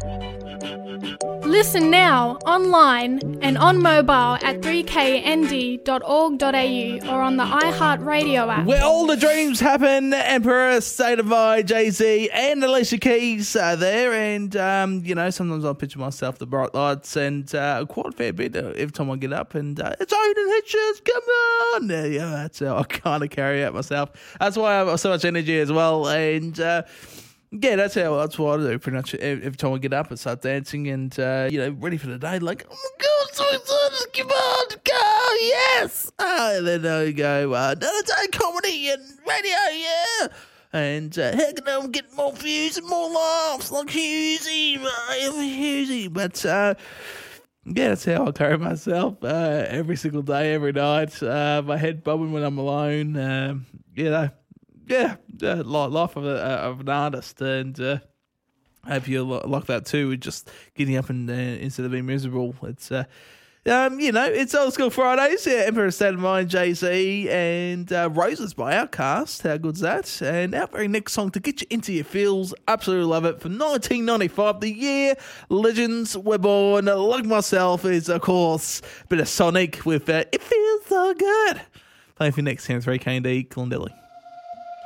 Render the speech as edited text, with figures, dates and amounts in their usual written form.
Listen now, online and on mobile at 3knd.org.au or on the iHeartRadio app. Where all the dreams happen, Emperor, State of Mind, Jay-Z and Alicia Keys are there. And, sometimes I picture myself, the bright lights, and quite a fair bit every time I get up. And it's Odin Hitchens, come on! That's how I kind of carry out myself. That's why I have so much energy as well. And... that's what I do pretty much every time I get up and start dancing and, ready for the day. Like, oh my God, so excited, come on, go, yes. And then I go, no, comedy and radio, yeah. And how can I get more views and more laughs like Hughesy. But, that's how I carry myself every single day, every night. My head bobbing when I'm alone, life of an artist, and hope you like that too. With just getting up and instead of being miserable, it's it's Old School Fridays. Yeah, Emperor State of Mind, Jay-Z, and Roses by Outkast. How good's that? And our very next song to get you into your feels, absolutely love it. From 1995, the year legends were born. Like myself, is of course a bit of Sonic with "It Feels So Good." Playing for next time, 3KND, Clondelly.